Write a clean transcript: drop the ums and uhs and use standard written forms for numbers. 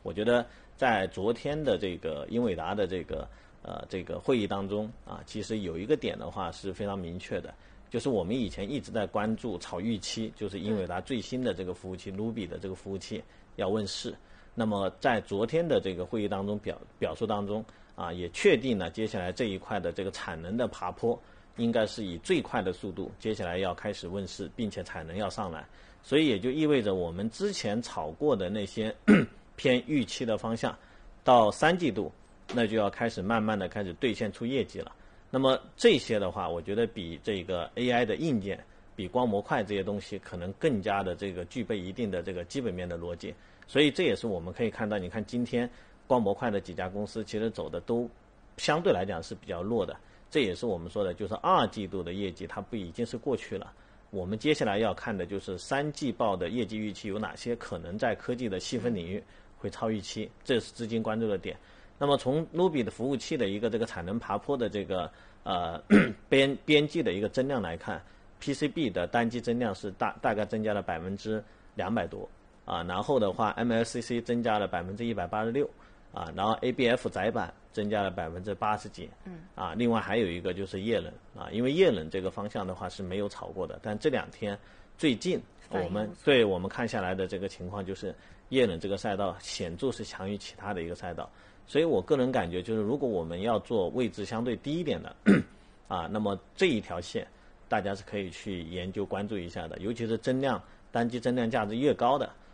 我觉得在昨天的这个英伟达的这个会议当中其实有一个点的话是非常明确的，就是我们以前一直在关注炒预期，就是英伟达最新的这个服务器 Ruby 的这个服务器要问世。那么在昨天的这个会议当中表述当中也确定了接下来这一块的这个产能的爬坡应该是以最快的速度接下来要开始问世，并且产能要上来，所以也就意味着我们之前炒过的那些偏预期的方向，到3季度那就要开始慢慢的开始兑现出业绩了。那么这些的话，我觉得比这个 AI 的硬件，比光模块这些东西可能更加的这个具备一定的这个基本面的逻辑。所以这也是我们可以看到，你看今天光模块的几家公司其实走的都相对来讲是比较弱的。这也是我们说的，就是2季度的业绩它不已经是过去了，我们接下来要看的就是3季报的业绩预期有哪些可能在科技的细分领域会超预期，这是资金关注的点。那么从 Ruby 的服务器的一个这个产能爬坡的这个边际的一个增量来看， PCB 的单机增量是大概增加了200%多然后的话 MLCC 增加了186%然后 ABF 载板增加了80%几另外还有一个就是液冷因为液冷这个方向的话是没有炒过的，但这2天最近我们看下来的这个情况就是液冷这个赛道显著是强于其他的一个赛道，所以我个人感觉就是如果我们要做位置相对低一点的那么这一条线大家是可以去研究关注一下的，尤其是单机增量价值越高的